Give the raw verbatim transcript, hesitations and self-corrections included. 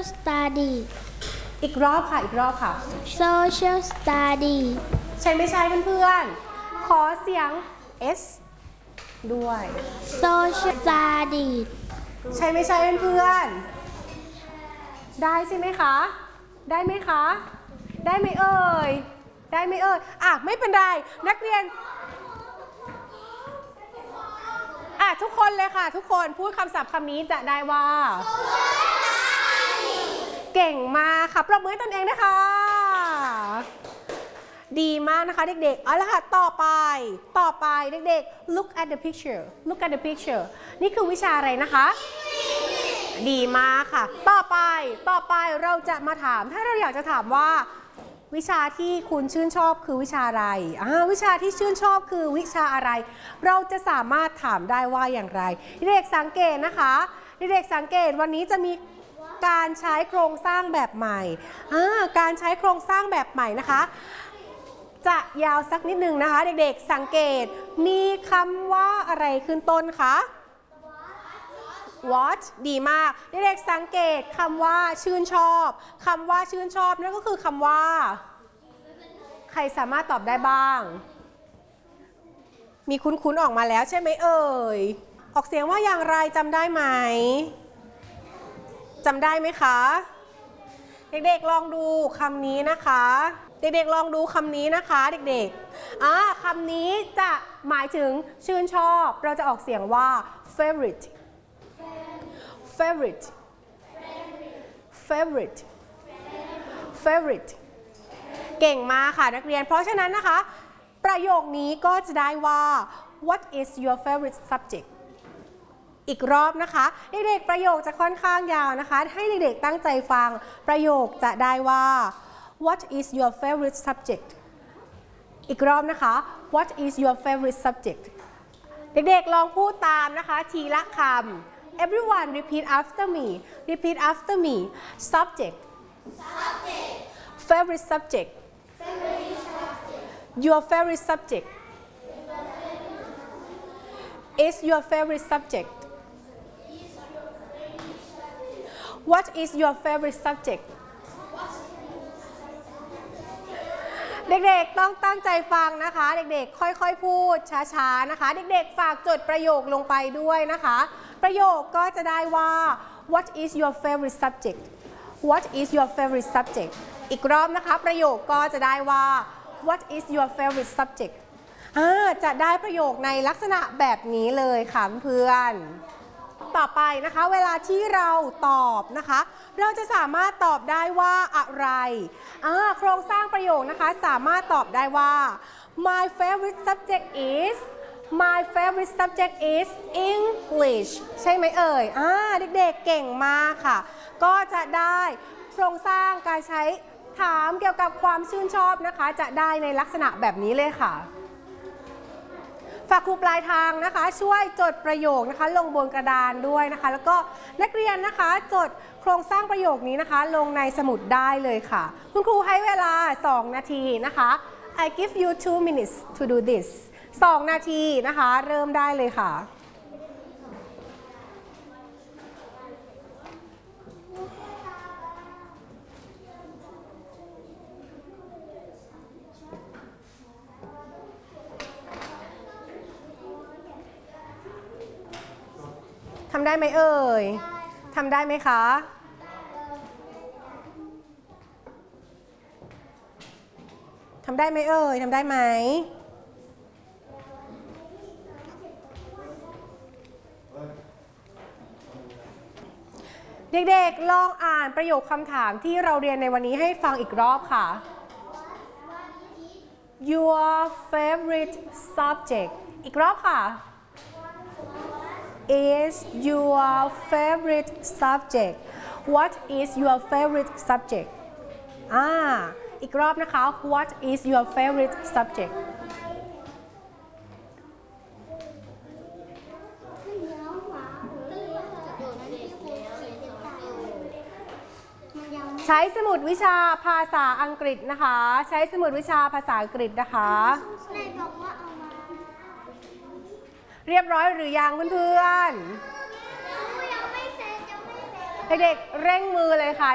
study อีกรอบค่ะอีกรอบค่ะ social study ใช่ไม่ใช่เพื่อนๆขอเสียง S ด้วย social study ใช่ไม่ใช่เพื่อนๆได้ใช่ไหมคะได้ไหมคะได้ไหมเอ่ยได้ไหมเอ่ยอ่ะไม่เป็นไรนักเรียนอ่ะทุกคนเลยค่ะทุกคนพูดคำศัพท์คำนี้จะได้ว่าเก่งมากค่ะปรบมือให้ตนเองนะคะดีมากนะคะเด็กๆเอาละค่ะต่อไปต่อไปเด็กๆ look at the picture look at the picture นี่คือวิชาอะไรนะคะดีมากค่ะต่อไปต่อไปเราจะมาถามถ้าเราอยากจะถามว่าวิชาที่คุณชื่นชอบคือวิชาอะไรอ่าวิชาที่ชื่นชอบคือวิชาอะไรเราจะสามารถถามได้ว่าอย่างไรเด็กสังเกตนะคะเด็กสังเกตวันนี้จะมีการใช้โครงสร้างแบบใหม่อ่าการใช้โครงสร้างแบบใหม่นะคะจะยาวสักนิดนึงนะคะเด็กๆสังเกตมีคำว่าอะไรขึ้นต้นคะ what ดีมากเด็กๆสังเกตคำว่าชื่นชอบคำว่าชื่นชอบนั่นก็คือคำว่าใครสามารถตอบได้บ้างมีคุ้นๆออกมาแล้วใช่ไหมเอ่ยออกเสียงว่าอย่างไรจำได้ไหมจำได้ไหมคะเด็กๆลองดูคำนี้นะคะเด็กๆลองดูคำนี้นะคะเด็กๆอ่าคำนี้จะหมายถึงชื่นชอบเราจะออกเสียงว่า favorite favorite favorite favorite เก่งมากค่ะนักเรียนเพราะฉะนั้นนะคะประโยคนี้ก็จะได้ว่า what is your favorite subject อีกรอบนะคะเด็กๆประโยคจะค่อนข้างยาวนะคะให้เด็กๆตั้งใจฟังประโยคจะได้ว่า what is your favorite subject อีกรอบนะคะ what is your favorite subject เด็กๆลองพูดตามนะคะทีละคำ everyone repeat after me repeat after me subject subject favorite subject your favorite subject is your favorite subject what is your favorite subject เด็กๆต้องตั้งใจฟังนะคะเด็กๆค่อยๆพูดช้าๆนะคะเด็กๆฝากจดประโยคลงไปด้วยนะคะประโยคก็จะได้ว่า what is your favorite subject what is your favorite subject อีกรอบนะคะประโยคก็จะได้ว่า what is your favorite subject อ่าจะได้ประโยคในลักษณะแบบนี้เลยค่ะเพื่อนต่อไปนะคะเวลาที่เราตอบนะคะเราจะสามารถตอบได้ว่าอะไรอ่าโครงสร้างประโยคนะคะสามารถตอบได้ว่า my favorite subject is my favorite subject is English ใช่ไหมเอ่ยอ่าเด็กๆเก่งมากค่ะก็จะได้โครงสร้างการใช้ถามเกี่ยวกับความชื่นชอบนะคะจะได้ในลักษณะแบบนี้เลยค่ะฝากครูปลายทางนะคะช่วยจดประโยคนะคะลงบนกระดานด้วยนะคะแล้วก็นักเรียนนะคะจดโครงสร้างประโยคนี้นะคะลงในสมุดได้เลยค่ะคุณครูให้เวลาสองนาทีนะคะ I give you two minutes to do this สองนาทีนะคะเริ่มได้เลยค่ะทำได้ไหมเอ่ยทำได้ไหมคะทำได้ไหมเอ่ยทำได้ไหมเด็กๆลองอ่านประโยคคำถามที่เราเรียนในวันนี้ให้ฟังอีกรอบค่ะ Your favorite subject อีกรอบค่ะis your favorite subject what is your favorite subject อ่าอีกรอบนะคะ what is your favorite subject ใช้สมุดวิชาภาษาอังกฤษนะคะใช้สมุดวิชาภาษาอังกฤษนะคะเรียบร้อยหรือยังเพื่อนๆเด็กๆเร่งมือเลยค่ะ